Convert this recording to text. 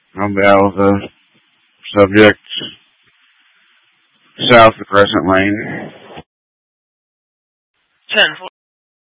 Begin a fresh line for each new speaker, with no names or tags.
I'll be out with the subject south of Crescent Lane.
10-4.